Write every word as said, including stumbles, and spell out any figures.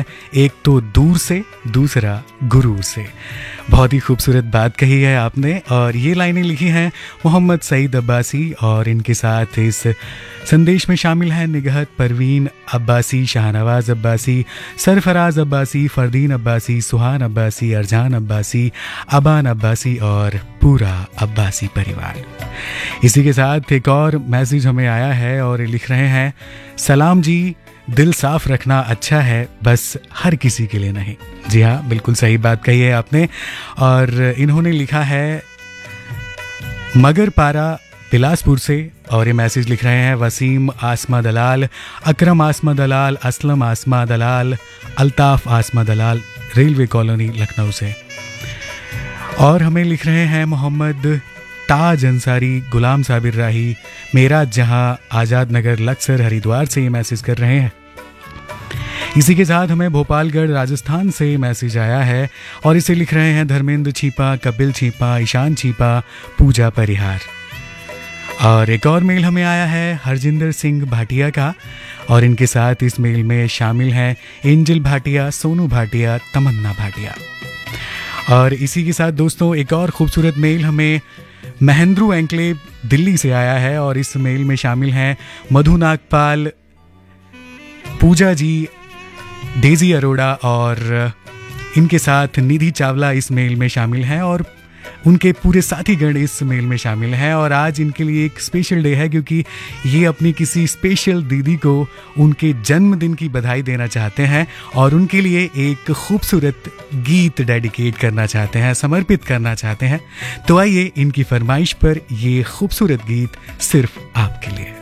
एक तो दूर से, दूसरा गुरूर से। बहुत ही खूबसूरत बात कही है आपने। और ये लाइनें लिखी हैं मोहम्मद सईद अब्बासी और इनके साथ इस संदेश में शामिल हैं निगहत परवीन अब्बासी, शाहनवाज अब्बासी, सरफराज अब्बासी, फरदीन अब्बासी, सुहान अब्बासी, अरजान अब्बासी, अबान अब्बासी और पूरा अब्बासी परिवार। इसी के साथ एक और मैसेज हमें आया है और लिख रहे हैं, सलाम जी, दिल साफ रखना अच्छा है, बस हर किसी के लिए नहीं। जी हाँ, बिल्कुल सही बात कही है आपने। और इन्होंने लिखा है मगर पारा बिलासपुर से और ये मैसेज लिख रहे हैं वसीम आसमा दलाल, अकरम आसमा दलाल, असलम आसमा दलाल, अल्ताफ़ आसमा दलाल, रेलवे कॉलोनी लखनऊ से। और हमें लिख रहे हैं मोहम्मद ताज अंसारी, गुलाम साबिर राही, मेरा जहां, आज़ाद नगर, लक्सर, हरिद्वार से ये मैसेज कर रहे हैं। इसी के साथ हमें भोपालगढ़ राजस्थान से मैसेज आया है और इसे लिख रहे हैं धर्मेंद्र छीपा, कपिल छीपा, ईशान छीपा, पूजा परिहार। और एक और मेल हमें आया है हरजिंदर सिंह भाटिया का और इनके साथ इस मेल में शामिल हैं एंजल भाटिया, सोनू भाटिया, तमन्ना भाटिया। और इसी के साथ दोस्तों एक और खूबसूरत मेल हमें महेंद्रू एंकलेव दिल्ली से आया है और इस मेल में शामिल हैं मधु नागपाल, पूजा जी, डेजी अरोड़ा और इनके साथ निधि चावला इस मेल में शामिल हैं और उनके पूरे साथी गण इस मेल में शामिल हैं। और आज इनके लिए एक स्पेशल डे है क्योंकि ये अपनी किसी स्पेशल दीदी को उनके जन्मदिन की बधाई देना चाहते हैं और उनके लिए एक खूबसूरत गीत डेडिकेट करना चाहते हैं, समर्पित करना चाहते हैं। तो आइए इनकी फरमाइश पर ये खूबसूरत गीत सिर्फ आपके लिए।